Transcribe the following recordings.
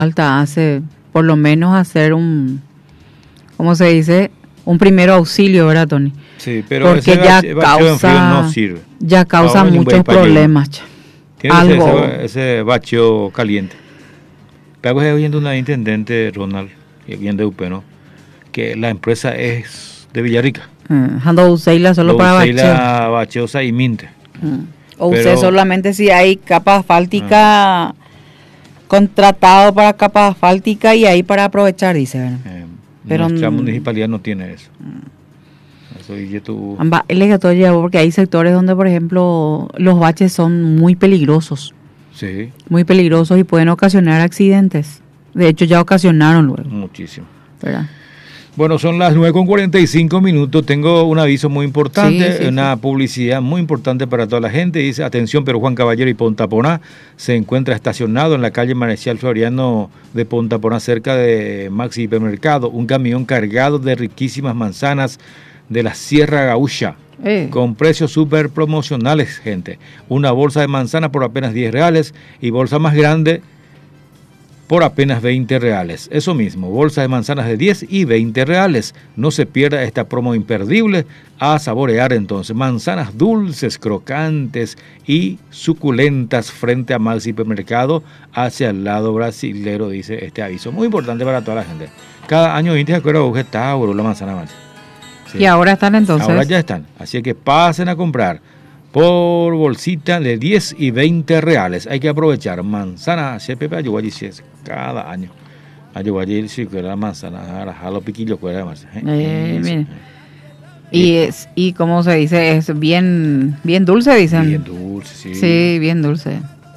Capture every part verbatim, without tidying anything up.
falta hace, por lo menos hacer un, ¿cómo se dice? Un primero auxilio, ¿verdad, Tony? Sí, pero porque ese ya bache, causa, no sirve. Ya causa muchos problemas. Tiene Algo. Ese, ese bacheo caliente. Pero estoy oyendo una intendente, Ronald, bien de U P, ¿no? Que la empresa es de Villarrica. Ando uh, Useila solo para bacheo. Useila bacheo y minte. Uh. O usted solamente si hay capa asfáltica, uh. contratado para capa asfáltica y ahí para aprovechar, dice, ¿verdad? Eh, Pero nuestra n- municipalidad no tiene eso. Uh. Eso y tú... Porque hay sectores donde, por ejemplo, los baches son muy peligrosos. Sí. Muy peligrosos y pueden ocasionar accidentes. De hecho, ya ocasionaron luego. Muchísimo. ¿Verdad? Bueno, son las nueve con cuarenta y cinco minutos. Tengo un aviso muy importante, sí, sí, una sí. publicidad muy importante para toda la gente. Dice, atención, pero Juan Caballero y Pontaponá se encuentra estacionado en la calle Marcial Floriano de Pontaponá, cerca de Maxi Hipermercado, un camión cargado de riquísimas manzanas de la Sierra Gaúcha, eh. con precios súper promocionales, gente. Una bolsa de manzana por apenas diez reales y bolsa más grande por apenas veinte reales. Eso mismo, bolsa de manzanas de diez y veinte reales. No se pierda esta promo imperdible. A saborear entonces. Manzanas dulces, crocantes y suculentas frente a Maxi Hipermercado hacia el lado brasilero, dice este aviso. Muy importante para toda la gente. Cada año veinte de acuerdo a Tauro, la manzana más. Sí. Y ahora están entonces. Ahora ya están. Así que pasen a comprar por bolsita de diez y veinte reales. Hay que aprovechar. Manzana, C P P, Ayuguayí, cada año. Ayuguayí, sí, que la manzana, a los piquillos, que era más. Eh, y es, y como se dice, es bien, bien dulce, dicen. Bien dulce, sí. Sí, bien dulce.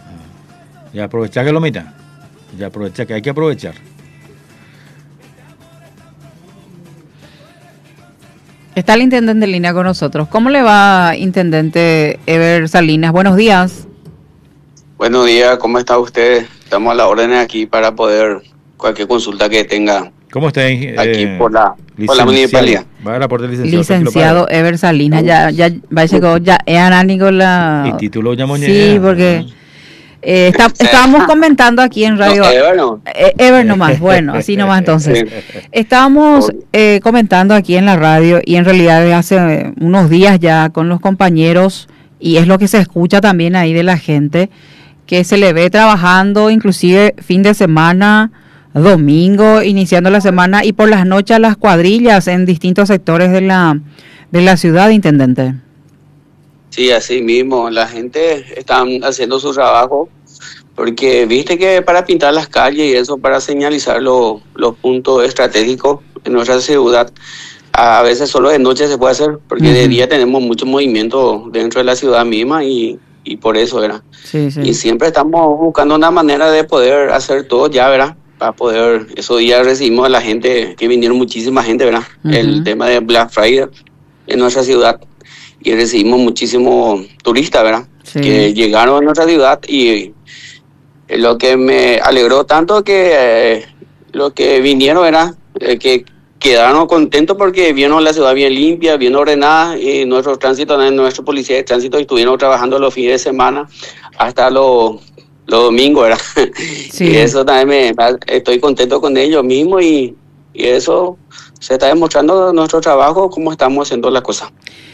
Y aprovechar que lo mita. Y aprovechar que hay que aprovechar. Está el intendente en línea con nosotros. ¿Cómo le va, intendente Ever Salinas? Buenos días. Buenos días, ¿cómo está usted? Estamos a la orden aquí para poder, cualquier consulta que tenga. ¿Cómo está ahí? Aquí eh, por, la, por la municipalidad. Va a la puerta del licenciado. Licenciado Ever Salinas, ya, ya, va a llegar, ya, es análico la... Y título ya moñera. Sí, porque... Eh, está, estábamos comentando aquí en radio. No, Ever no. Eh, Ever nomás, bueno, así nomás entonces. Estábamos eh, comentando aquí en la radio y en realidad hace unos días ya con los compañeros, y es lo que se escucha también ahí de la gente, que se le ve trabajando inclusive fin de semana, domingo, iniciando la semana y por las noches las cuadrillas en distintos sectores de la, de la ciudad, intendente. Sí, así mismo, la gente está haciendo su trabajo, porque viste que para pintar las calles y eso, para señalizar lo, los puntos estratégicos en nuestra ciudad, a veces solo de noche se puede hacer, porque uh-huh. de día tenemos mucho movimiento dentro de la ciudad misma y, y por eso, ¿verdad? Sí, sí. Y siempre estamos buscando una manera de poder hacer todo ya, ¿verdad? Para poder, esos días recibimos a la gente, que vinieron muchísima gente, ¿verdad? Uh-huh. El tema de Black Friday en nuestra ciudad. Y recibimos muchísimos turistas, ¿verdad? Sí. Que llegaron a nuestra ciudad y eh, lo que me alegró tanto que eh, lo que vinieron era eh, que quedaron contentos porque vieron la ciudad bien limpia, bien ordenada, y nuestros tránsitos, nuestros policías de tránsito estuvieron trabajando los fines de semana hasta los, los domingos, ¿verdad? Sí. Y eso también me, estoy contento con ellos mismos y, y eso se está demostrando nuestro trabajo, cómo estamos haciendo las cosas.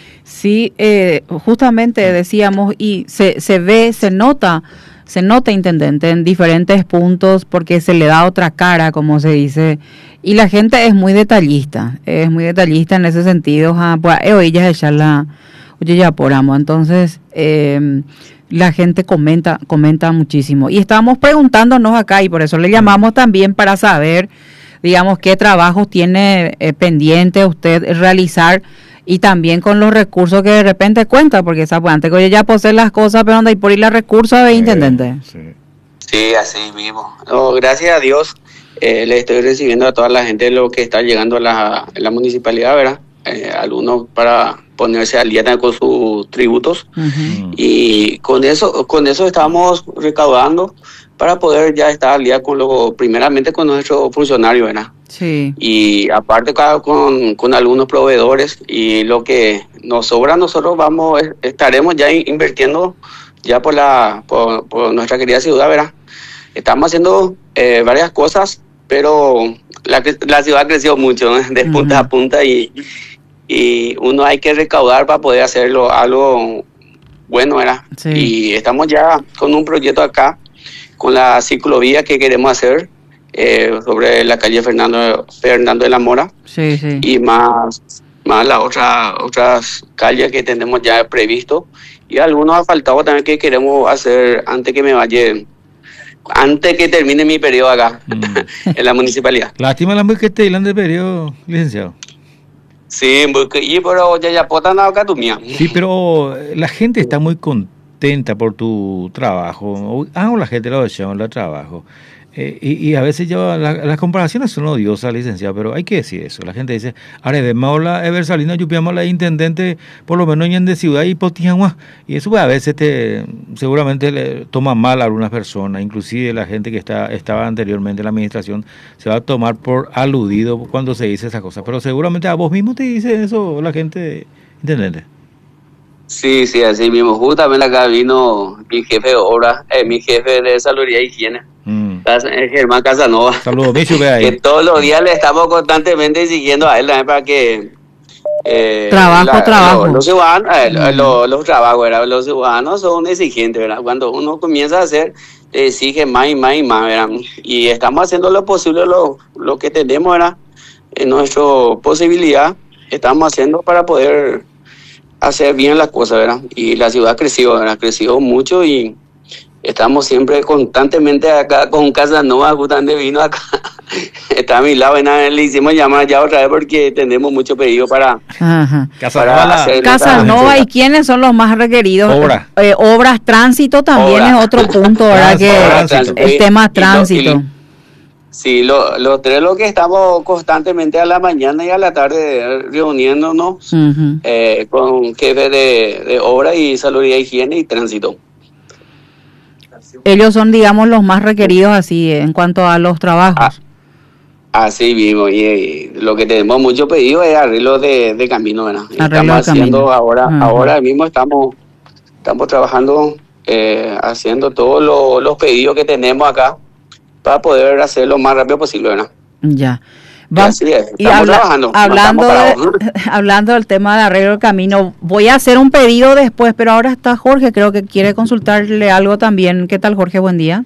Sí, eh, justamente decíamos, y se, se ve, se nota, se nota, intendente, en diferentes puntos, porque se le da otra cara, como se dice, y la gente es muy detallista, es muy detallista en ese sentido. Ah, pues, eh, oye, ya echarla, oye, ya por amo, entonces, eh, la gente comenta, comenta muchísimo, y estábamos preguntándonos acá, y por eso le llamamos también para saber, digamos, qué trabajos tiene eh, pendiente usted realizar, y también con los recursos que de repente cuenta, porque esa pues, antes que oye ya posee las cosas, pero donde hay por ir los recursos de intendente. Sí, sí, así mismo. No, gracias a Dios eh, le estoy recibiendo a toda la gente lo que está llegando a la, a la municipalidad, ¿verdad? Eh, algunos para ponerse al día con sus tributos. Uh-huh. Y con eso, con eso estamos recaudando para poder ya estar al día con lo, primeramente con nuestros funcionarios, ¿verdad? Sí. Y aparte con, con algunos proveedores, y lo que nos sobra nosotros vamos estaremos ya invirtiendo ya por la por, por nuestra querida ciudad, ¿verdad? Estamos haciendo eh, varias cosas, pero la, la ciudad creció mucho, ¿eh? De punta uh-huh. a punta y, y uno hay que recaudar para poder hacerlo algo bueno, ¿verdad? Sí. Y estamos ya con un proyecto acá, con la ciclovía que queremos hacer eh, sobre la calle Fernando, Fernando de la Mora. Sí, sí. Y más, más las otra, otras calles que tenemos ya previsto. Y algunos asfaltados también que queremos hacer antes que me vaya, antes que termine mi periodo acá, mm. en la municipalidad. Lástima la muy que esté hablando de periodo, licenciado. Sí, y pero ya ya pota nada acá tu mía. Sí, pero la gente está muy contenta por tu trabajo. Ah, la gente lo echamos el trabajo. Eh, y, y a veces yo, la, las comparaciones son odiosas, licenciado, pero hay que decir eso. La gente dice, ahora vemos la Eversalina, yupiamos la intendente, por lo menos en de ciudad y potiagua. Y eso pues, a veces te, seguramente le toma mal a algunas personas, inclusive la gente que está estaba anteriormente en la administración se va a tomar por aludido cuando se dice esas cosas. Pero seguramente a vos mismo te dice eso la gente, intendente. Sí, sí, así mismo. Justamente acá vino mi jefe de obra, eh, mi jefe de salud y higiene. Mm. Germán Casanova. Saludos, Micho, ve ahí. Que todos los días le estamos constantemente exigiendo a él también para que eh, trabajo, la, trabajo. Los, los ciudadanos, eh, mm. los, los trabajos, ¿verdad? Los ciudadanos son exigentes, ¿verdad? Cuando uno comienza a hacer, le exige más y más y más, ¿verdad? Y estamos haciendo lo posible, lo, lo que tenemos, ¿verdad? En nuestra posibilidad, estamos haciendo para poder hacer bien las cosas, ¿verdad? Y la ciudad creció, ¿verdad? Creció mucho y estamos siempre constantemente acá con Casanova, justamente vino acá, está a mi lado, y nada, le hicimos llamar ya otra vez porque tenemos mucho pedido para, para hacer Casanova. ¿Y quiénes son los más requeridos? Obra. Eh, obras, tránsito también Obra. Es otro punto, ¿verdad? que tránsito. El tema tránsito. Y lo, y, sí, los lo tres lo que estamos constantemente a la mañana y a la tarde reuniéndonos uh-huh. eh, con jefes de, de obra y salud y higiene y tránsito. Ellos son, digamos, los más requeridos así en cuanto a los trabajos. Ah, así mismo, y, y lo que tenemos mucho pedido es arreglo de, de camino, ¿verdad? Arreglo estamos de haciendo camino. ahora, Uh-huh. ahora mismo estamos, estamos trabajando, eh, haciendo todos lo, los pedidos que tenemos acá para poder hacer lo más rápido posible, ¿verdad? Ya. Vamos, y, y habla, hablando, de, hablando del tema de arreglo del camino, voy a hacer un pedido después, pero ahora está Jorge, creo que quiere consultarle algo también. ¿Qué tal, Jorge? Buen día.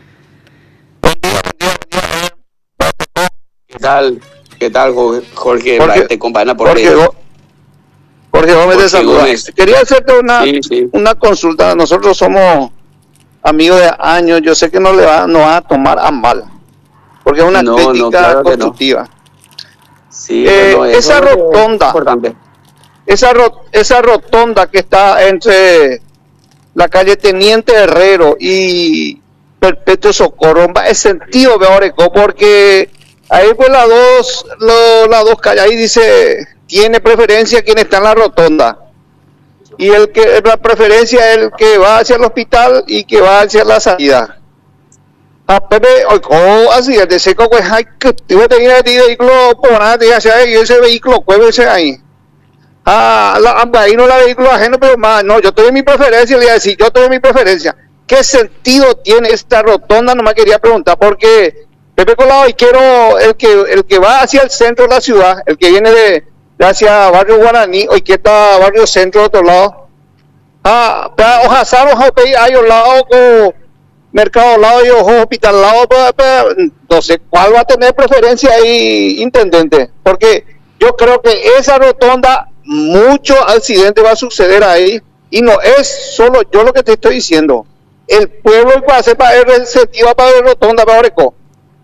¿Qué tal? ¿Qué tal, Jorge? Jorge, Jorge te acompaña por Jorge, Jorge, Jorge Gómez de Saluda. Quería hacerte una, sí, sí. una consulta. Nosotros somos amigos de años. Yo sé que no le va, no va a tomar a mal, porque es una no, crítica no, claro constructiva. No. Sí, eh, no, esa rotonda, esa, ro, esa rotonda que está entre la calle Teniente Herrero y Perpetuo Socorro, va en sentido de Oreco, porque ahí pues las dos, lo, las dos calles, ahí dice, tiene preferencia quien está en la rotonda. Y el que la preferencia es el que va hacia el hospital y que va hacia la salida. A Pepe, oh, así, el de seco, pues, hay que, tuve que ir a ti vehículo, por nada, te hacia y ese vehículo, cuévese ahí. Ah, la, ahí no la vehículo ajeno, pero más, no, yo tuve mi preferencia, le iba a decir, yo tuve mi preferencia. ¿Qué sentido tiene esta rotonda? No me quería preguntar, porque Pepe Colado, y quiero, el que, el que va hacia el centro de la ciudad, el que viene de, de hacia Barrio Guaraní, hoy que está Barrio Centro de otro lado. Ah, para Ojazar, Ojapey, hay un lado con Mercado Lado y Ojo Hospital Lado, no sé cuál va a tener preferencia ahí, intendente, porque yo creo que esa rotonda, mucho accidente va a suceder ahí, y no es solo yo lo que te estoy diciendo, el pueblo va a hacer para el receptiva para la rotonda para Oreco.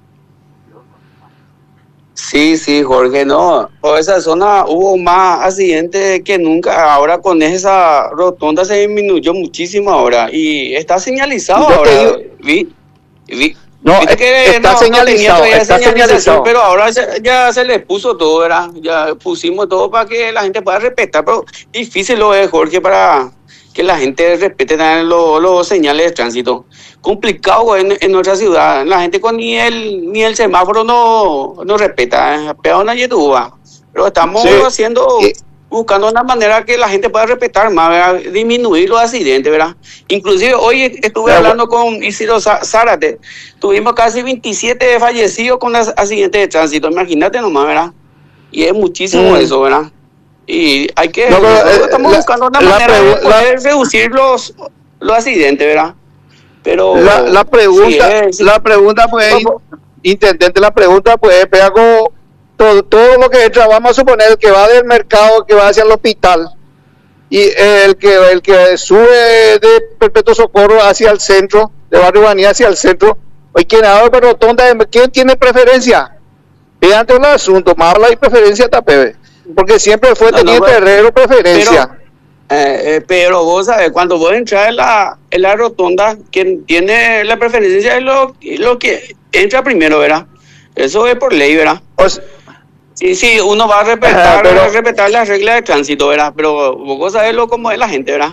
Sí, sí, Jorge, no, por esa zona hubo más accidentes que nunca, ahora con esa rotonda se disminuyó muchísimo ahora, y está señalizado ahora, vi, vi, no, es, que está no, señalizado, no está señalizado, pero ahora ya, ya se les puso todo, ¿verdad? Ya pusimos todo para que la gente pueda respetar, pero difícil lo es, Jorge, para que la gente respete también los, los señales de tránsito. Complicado en, en nuestra ciudad, la gente con ni el ni el semáforo no, no respeta, ¿eh? Peor nadie duda, pero estamos sí. haciendo y, buscando una manera que la gente pueda respetar más, ¿verdad? Disminuir los accidentes, ¿verdad? Inclusive hoy estuve hablando con Isidro Zárate, tuvimos casi veintisiete fallecidos con accidentes de tránsito, imagínate nomás, ¿verdad? Y es muchísimo mm. eso, ¿verdad? Y hay que, no, pero, eh, estamos la, buscando una manera de poder la, reducir los, los accidentes, ¿verdad? Pero la, la pregunta, sí, sí. la pregunta pues, ¿Cómo? intendente, la pregunta pues, pega con todo, todo lo que entra, vamos a suponer que va del mercado, que va hacia el hospital, y el que el que sube de Perpetuo Socorro hacia el centro, de Barrio Banía hacia el centro, hoy quien ha dado rotonda, ¿quién tiene preferencia? Vean todo el asunto, más habla y preferencia tapebe, porque siempre fue no, teniente no, Herrero preferencia. Pero, eh, eh, pero vos sabes, cuando vos entras en la, en la rotonda, quien tiene la preferencia es lo, lo que entra primero, ¿verdad? Eso es por ley, ¿verdad? Pues, sí, sí, uno va a respetar, pero, va a respetar las reglas de tránsito, ¿verdad? Pero vos sabés lo como es la gente, ¿verdad?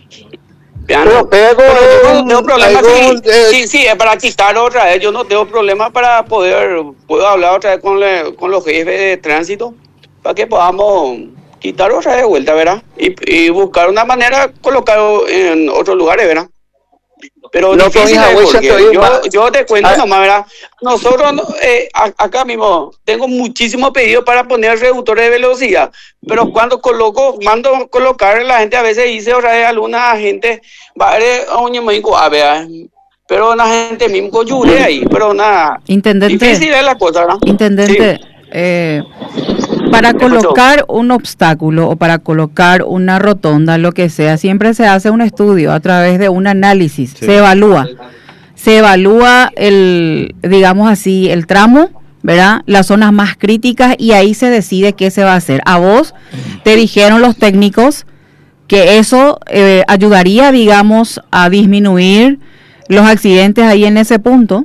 Pero, pero, pero yo no tengo problema, sí, eh, sí, sí, es para quitar otra vez, yo no tengo problema para poder, puedo hablar otra vez con, le, con los jefes de tránsito, para que podamos quitar otra vez de vuelta, ¿verdad? Y, y buscar una manera de colocarlo en otros lugares, ¿verdad? Pero no, difícil es porque yo, yo te cuento ah. nomás, ¿verdad? Nosotros, eh, acá mismo, tengo muchísimos pedidos para poner reductores de velocidad, pero cuando coloco, mando colocar, la gente a veces dice, otra vez, alguna gente, va a un médico, a ver, pero una gente mismo llore ahí, pero nada, Intendente, difícil es la cosa, ¿verdad? Intendente, sí. eh... Para colocar un obstáculo o para colocar una rotonda, lo que sea, siempre se hace un estudio a través de un análisis, sí. se evalúa, se evalúa el, digamos así, el tramo, ¿verdad? Las zonas más críticas y ahí se decide qué se va a hacer. A vos te dijeron los técnicos que eso eh, ayudaría, digamos, a disminuir los accidentes ahí en ese punto.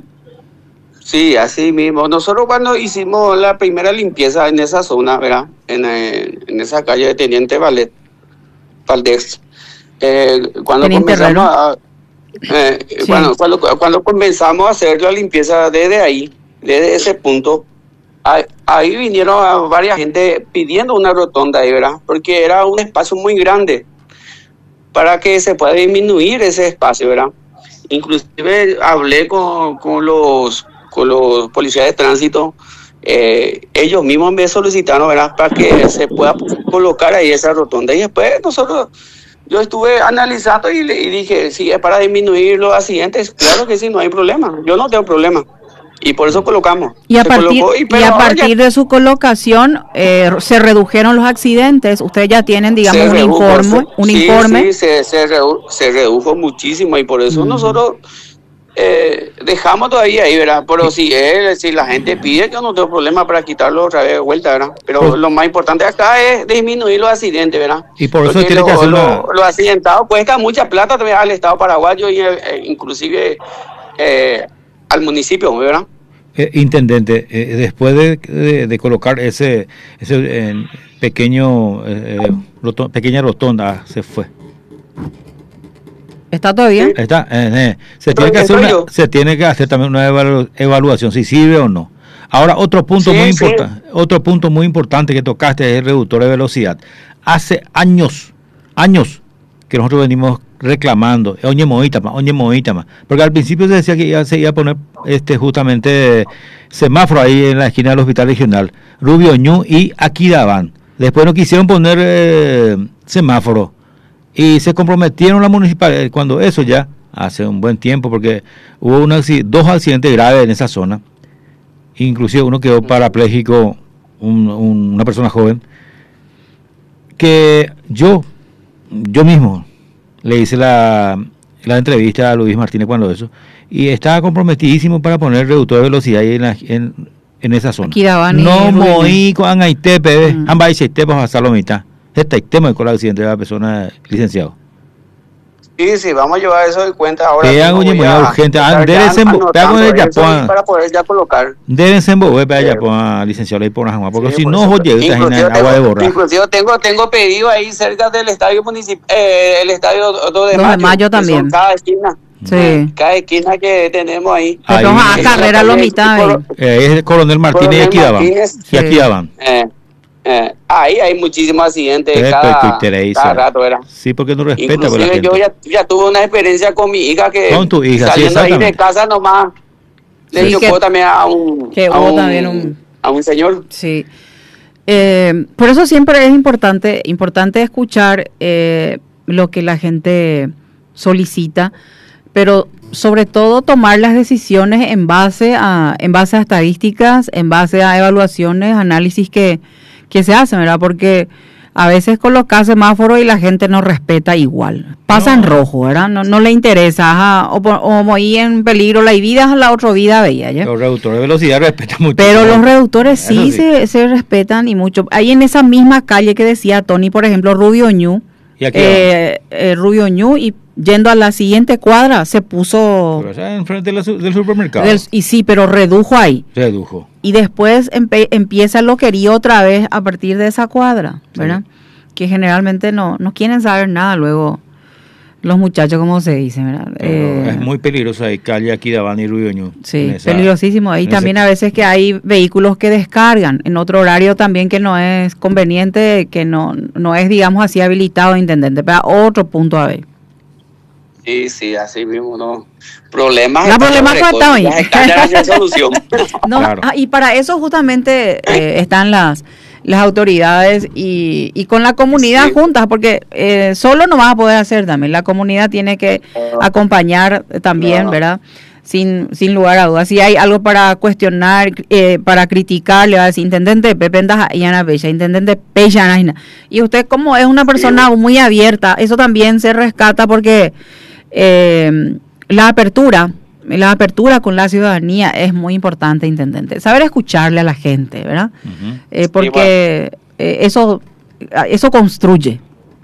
Sí, así mismo. Nosotros cuando hicimos la primera limpieza en esa zona, ¿verdad? En, eh, en esa calle de Teniente Valet, Valdés, eh, cuando Teniente comenzamos a, eh, sí. cuando, cuando, cuando comenzamos a hacer la limpieza desde ahí, desde ese punto, ahí, ahí vinieron a varias gente pidiendo una rotonda ahí, ¿verdad? Porque era un espacio muy grande para que se pueda disminuir ese espacio, ¿verdad? Inclusive hablé con, con los con los policías de tránsito, eh, ellos mismos me solicitaron, ¿verdad?, para que se pueda colocar ahí esa rotonda. Y después nosotros, yo estuve analizando y, y dije, si es para disminuir los accidentes, claro que sí, no hay problema, yo no tengo problema. Y por eso colocamos. Y a partir, colocó, y, y a partir ya, de su colocación, eh, se redujeron los accidentes. Ustedes ya tienen, digamos, un redujo, informe. Se, un sí, informe. Sí, se, se, redujo, se redujo muchísimo y por eso mm. nosotros eh, dejamos todavía ahí, ¿verdad? Pero si, él, si la gente pide, yo no tengo problema para quitarlo otra vez de vuelta, ¿verdad? Pero pues, lo más importante acá es disminuir los accidentes, ¿verdad? Y por eso Porque tiene lo, que hacer lo, una... Los accidentados cuestan mucha plata también al Estado paraguayo y eh, inclusive eh, al municipio, ¿verdad? Eh, intendente, eh, después de, de, de colocar ese, ese eh, pequeño eh, roto, pequeña rotonda, se fue. ¿Está todavía? ¿Sí? Está, eh, eh, se, tiene que hacer una, se tiene que hacer también una evalu evaluación, si sirve o no. Ahora, otro punto sí, muy sí. importante, otro punto muy importante que tocaste es el reductor de velocidad. Hace años, años que nosotros venimos reclamando, oñe moítama, oñe moítama, porque al principio se decía que ya se iba a poner este justamente semáforo ahí en la esquina del hospital regional, Rubio Ñu y Aquidabán. Después no quisieron poner eh, semáforo y se comprometieron la municipalidad cuando eso ya hace un buen tiempo, porque hubo una, dos accidentes graves en esa zona, inclusive uno quedó parapléjico, un, un, una persona joven, que yo, yo mismo le hice la, la entrevista a Luis Martínez cuando eso, y estaba comprometidísimo para poner reductor de velocidad ahí en, la, en, en esa zona. No moí con Aitepe, ambas Aitepe a Salomita. Este tema con el accidente de la persona licenciado. Sí, sí, vamos a llevar eso de cuenta ahora. Vean, oye, muy urgente. Para poder ya colocar. Deben ser envolver para allá, pues, licenciado, ahí por una porque sí, si no, oye, está agua de borrar. Inclusive tengo, tengo pedido ahí cerca del estadio municipal, eh, el estadio dos de mayo. mayo también. Cada esquina. Sí. Cada esquina que tenemos ahí. ahí vamos a carrera a la mitad. Eh, es el Coronel Martínez y aquí daban. Y aquí daban. Eh. Eh, ahí hay muchísimos accidentes Pepe, cada, cada rato, ¿verdad? Sí, porque no respeta. Inclusive yo ya, ya tuve una experiencia con mi hija que con tu hija, saliendo sí, ahí de casa nomás le sí, chocó también a un, que a, hubo un también un, a un señor. Sí. Eh, por eso siempre es importante, importante escuchar eh, lo que la gente solicita, pero sobre todo tomar las decisiones en base a, en base a estadísticas, en base a evaluaciones, análisis que que se hacen, ¿verdad? Porque a veces coloca semáforo y la gente no respeta igual. Pasa no. en rojo, ¿verdad? No, no le interesa, ajá, o, o ahí en peligro la vida, la otra vida veía, ¿ya? Los reductores de velocidad respetan mucho. Pero los reductores sí, sí. Se, se respetan y mucho. Ahí en esa misma calle que decía Tony, por ejemplo, Rubio Ñu, ¿Y aquí eh, eh, Rubio Ñu, y yendo a la siguiente cuadra se puso... Pero allá enfrente de la, del supermercado. Del, y sí, pero redujo ahí. Redujo. Y después empe, empieza el loquerío otra vez a partir de esa cuadra, ¿verdad? Sí. Que generalmente no, no quieren saber nada luego los muchachos, como se dice, ¿verdad? Eh, es muy peligroso ahí, calle aquí de Habana y Rubio Ñu. Sí, esa, peligrosísimo. Ahí también ese... a veces que hay vehículos que descargan en otro horario también que no es conveniente, que no, no es, digamos así, habilitado, intendente, pero otro punto a ver. Sí, sí, así mismo, no. Problemas. No, problemas faltan ahí. Solución. No, claro. ah, y para eso justamente eh, están las las autoridades y, y con la comunidad sí. juntas, porque eh, solo no vas a poder hacer también. La comunidad tiene que acompañar también, no. ¿verdad? Sin sin lugar a dudas. Si hay algo para cuestionar, eh, para criticar, le va a decir, intendente Pepe Yana Bella, intendente Peyana. Y usted, como es una persona sí. muy abierta, eso también se rescata porque eh, la apertura, la apertura con la ciudadanía es muy importante, intendente. Saber escucharle a la gente, ¿verdad? Uh-huh. eh, porque sí, bueno. eh, eso, eso construye.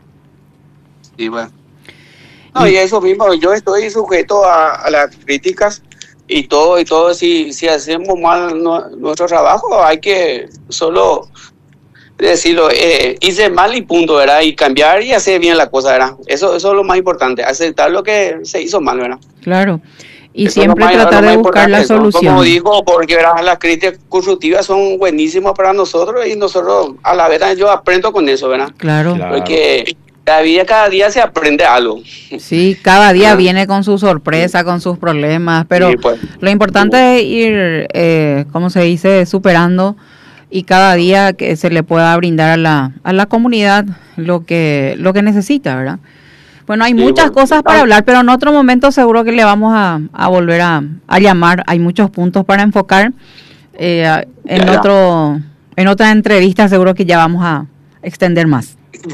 Sí, bueno. No, y eso mismo, yo estoy sujeto a, a las críticas y todo, y todo, si, si hacemos mal no, nuestro trabajo, hay que solo decirlo, eh, hice mal y punto, ¿verdad? Y cambiar y hacer bien la cosa, ¿verdad? Eso, eso es lo más importante, aceptar lo que se hizo mal, ¿verdad? Claro, y eso siempre es tratar de buscar la solución. Como digo, porque ¿verdad? Las críticas constructivas son buenísimas para nosotros y nosotros a la vez yo aprendo con eso, ¿verdad? Claro. Porque la vida cada día se aprende algo. Sí, cada día ¿Ah? viene con su sorpresa, con sus problemas, pero sí, pues, lo importante sí. es ir, eh, ¿cómo se dice?, superando y cada día que se le pueda brindar a la a la comunidad lo que lo que necesita, ¿verdad? Bueno, hay sí, muchas bueno, cosas para hablar, pero en otro momento seguro que le vamos a, a volver a, a llamar. Hay muchos puntos para enfocar. Eh, en ya, otro en otra entrevista seguro que ya vamos a extender más.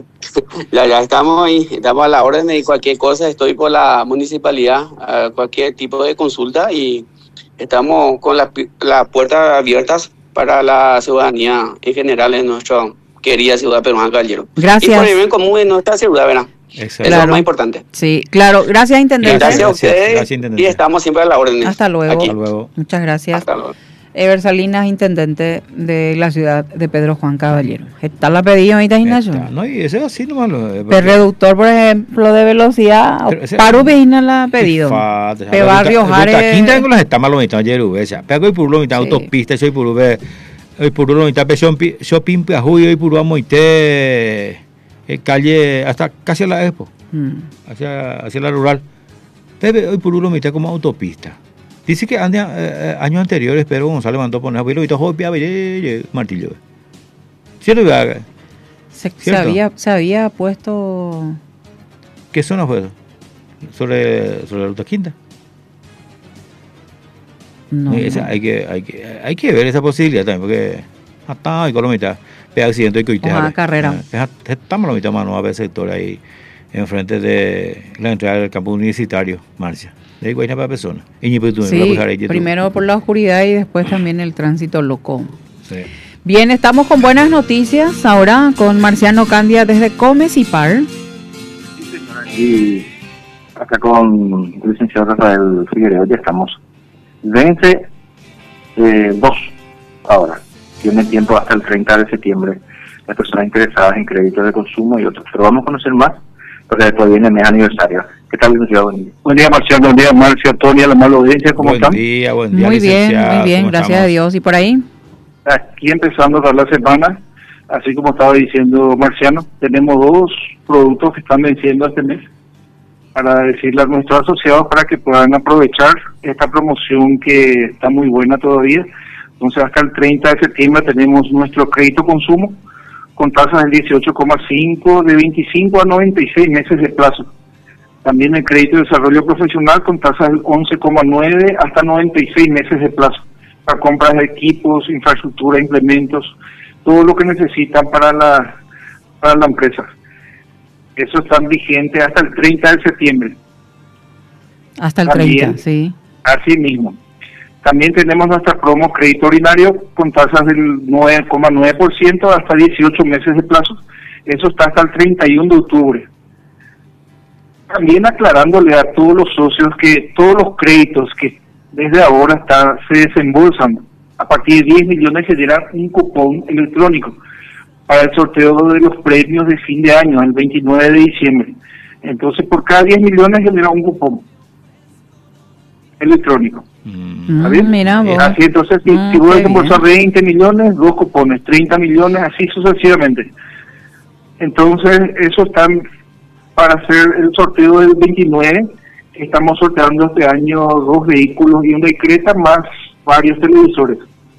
Ya, ya estamos ahí, estamos a la orden de cualquier cosa, estoy por la municipalidad, a cualquier tipo de consulta y estamos con las la puertas abiertas para la ciudadanía en general en nuestra querida ciudad de Pedro Caballero. Gracias. Y por el bien común en nuestra ciudad, ¿verdad? Exacto. Eso claro. es lo más importante. Sí, claro. Gracias, intendente. Gracias a ustedes gracias, intendente. Y estamos siempre a la orden. Hasta luego. Hasta luego. Muchas gracias. Hasta luego. Ever Salinas, intendente de la ciudad de Pedro Juan Caballero. ¿Está la pedido ahorita, Ignacio? No, y ese es así nomás. El reductor, por ejemplo, de velocidad, para Ubina la pedido. De barrio Jare. Quinta en los estamos los mitad ayer, o sea, pego y por lo mitad autopista, soy por Ube, hoy por lo mitad shopping, shopping Piajuy, hoy por Moite, calle hasta casi a la Expo, hacia hacia la rural. Pepe hoy por lo mitad como autopista. Dice que ande, eh, años anteriores Pedro González mandó poner abuelo y todo martillo. ¿Cierto? Se, se, había, se había puesto... ¿Qué zona fue eso? ¿Sobre, sobre la ruta quinta? No, esa, no. Hay, que, hay, que, hay que ver esa posibilidad también, porque hasta hay con la mitad, pega accidente y coitear. Carrera. Estamos la mitad mano a ver sector ahí, enfrente de la entrada del campo universitario, Marcia. De ahí para persona. Sí, primero por la oscuridad y después también el tránsito loco. Sí. Bien, estamos con buenas noticias ahora con Marciano Candia desde Comes y Par. Sí, señora, y acá con el licenciado Rafael Figueroa ya estamos. Vence eh, dos ahora. Tiene tiempo hasta el treinta de septiembre. Las personas interesadas en créditos de consumo y otros. Pero vamos a conocer más porque después viene el mes aniversario. ¿Qué tal, licenciado? Buen día. Buen día, Marcial. Buen día, Marcia, Tonia, la mala audiencia. ¿Cómo buen están? Buen día, buen día, muy bien, muy bien, gracias estamos? a Dios. ¿Y por ahí? Aquí empezando a dar la semana Así como estaba diciendo Marciano, tenemos dos productos que están venciendo este mes para decirle a nuestros asociados para que puedan aprovechar esta promoción que está muy buena todavía. Entonces hasta el treinta de septiembre tenemos nuestro crédito consumo con tasas del dieciocho coma cinco de veinticinco a noventa y seis meses de plazo. También el crédito de desarrollo profesional con tasas del once coma nueve hasta noventa y seis meses de plazo para compras de equipos, infraestructura, implementos, todo lo que necesitan para la para la empresa. Eso está vigente hasta el treinta de septiembre. Hasta el También, treinta, sí. Así mismo. También tenemos nuestra promo crédito ordinario con tasas del nueve coma nueve por ciento hasta dieciocho meses de plazo. Eso está hasta el treinta y uno de octubre. También aclarándole a todos los socios que todos los créditos que desde ahora está, se desembolsan a partir de diez millones se dirá un cupón electrónico para el sorteo de los premios de fin de año, el veintinueve de diciembre. Entonces, por cada diez millones genera un cupón electrónico. Mm, bien? Mira vos. Así, entonces, si, mm, si vos qué desembolsar bien. veinte millones, dos cupones, treinta millones, así sucesivamente. Entonces, eso están para hacer el sorteo del veintinueve. Estamos sorteando este año dos vehículos y una Creta más varios televisores.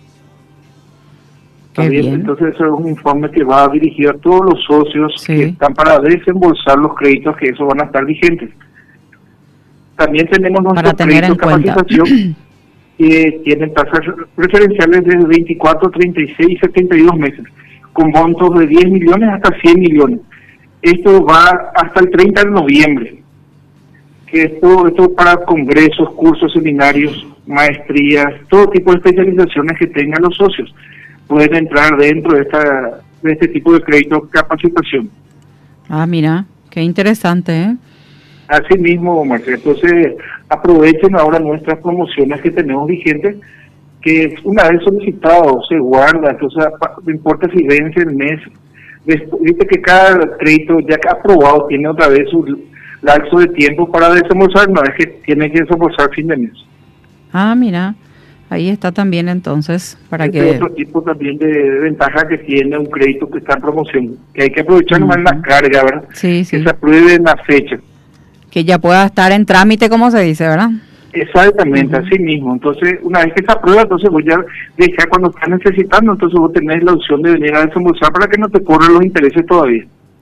Qué bien. Entonces eso es un informe que va dirigido a todos los socios Sí. que están para desembolsar los créditos que eso van a estar vigentes. También tenemos Para nuestros tener créditos en de cuenta. capacitación que tienen tasas preferenciales desde veinticuatro, treinta y seis y setenta y dos meses, con montos de diez millones hasta cien millones. Esto va hasta el treinta de noviembre. Que esto, esto para congresos, cursos, seminarios, maestrías, todo tipo de especializaciones que tengan los socios pueden entrar dentro de esta de este tipo de crédito capacitación. Ah, mira, qué interesante, ¿eh? Así mismo, Marcelo. Entonces, aprovechen ahora nuestras promociones que tenemos vigentes, que una vez solicitado se guarda, entonces no importa si vence el mes. Después, viste que cada crédito ya que aprobado tiene otra vez su lapso de tiempo para desembolsar, no es que tiene que desembolsar fin de mes. Ah, mira, ahí está también entonces, para Este que... otro tipo también de ventaja que tiene un crédito que está en promoción, que hay que aprovechar Uh-huh. nomás la carga, ¿verdad? Sí, sí. Que se apruebe en la fecha. Que ya pueda estar en trámite, como se dice, ¿verdad? Exactamente, Uh-huh. así mismo. Entonces, una vez que se aprueba, entonces voy a dejar cuando estás necesitando, entonces vos tenés la opción de venir a desembolsar para que no te corran los intereses todavía.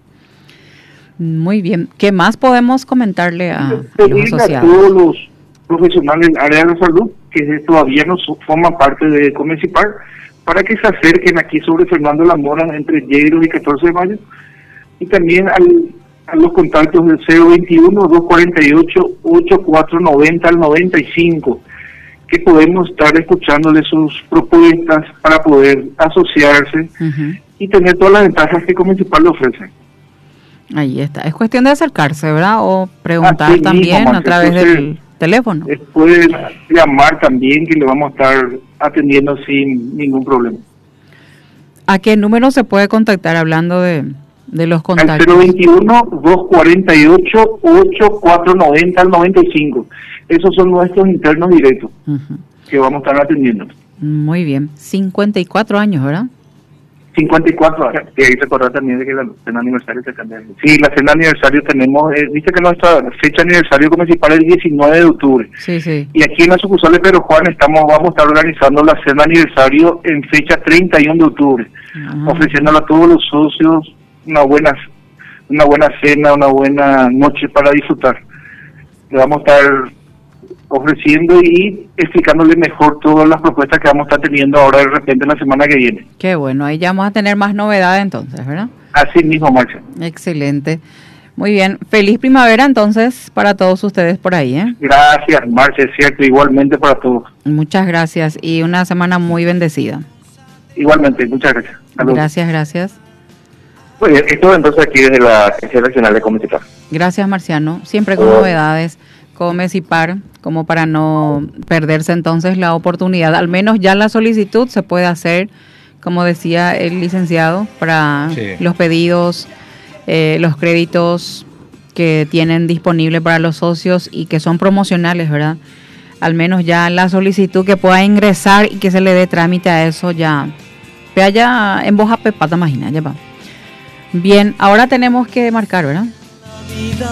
Muy bien. ¿Qué más podemos comentarle a, a los Pedirle a asociados? todos los profesionales del área de la salud que todavía no so- forman parte de Comecipar para que se acerquen aquí sobre Fernando La Mora entre Yegros y catorce de mayo, y también al, a los contactos del cero veintiuno, dos cuarenta y ocho, ochenta y cuatro noventa al noventa y cinco, que podemos estar escuchándole sus propuestas para poder asociarse Ujú. y tener todas las ventajas que Comecipar le ofrece. Ahí está. Es cuestión de acercarse, ¿verdad? O preguntar Así mismo, también a Marta. través Entonces, del teléfono. Eh, pueden llamar también, que le vamos a estar atendiendo sin ningún problema. ¿A qué número se puede contactar hablando de, de los Al contactos? cero veintiuno, dos cuarenta y ocho, ochenta y cuatro noventa al noventa y cinco. Esos son nuestros internos directos Ujú. que vamos a estar atendiendo. Muy bien. cincuenta y cuatro años, ¿verdad? cincuenta y cuatro años. Y ahí recordar también de que la cena aniversario se cambia. Sí, la cena aniversario tenemos, eh, viste que nuestra fecha aniversario municipal es el diecinueve de octubre. Sí, sí. Y aquí en la sucursal de Pedro Juan estamos, vamos a estar organizando la cena aniversario en fecha treinta y uno de octubre, Ajá. ofreciéndole a todos los socios una buena, una buena cena, una buena noche para disfrutar. Le vamos a estar ofreciendo y explicándole mejor todas las propuestas que vamos a estar teniendo ahora de repente la semana que viene. Qué bueno. Ahí ya vamos a tener más novedades entonces, ¿verdad? Así mismo, Marcia. Excelente. Muy bien. Feliz primavera entonces para todos ustedes por ahí, ¿eh? Gracias, Marcia, es cierto, igualmente para todos. Muchas gracias y una semana muy bendecida. Igualmente, muchas gracias. Saludos. Gracias, gracias. Muy bien, esto entonces aquí desde la Agencia Nacional de Comecipar. Gracias, Marciano. Siempre con Oh. novedades, Comecipar, como para no perderse entonces la oportunidad. Al menos ya la solicitud se puede hacer, como decía el licenciado, para Sí. los pedidos, eh, los créditos que tienen disponible para los socios y que son promocionales, ¿verdad? Al menos ya la solicitud que pueda ingresar y que se le dé trámite a eso ya Pe allá en Boja Pepata, imagina, ya va. Bien, ahora tenemos que marcar, ¿verdad?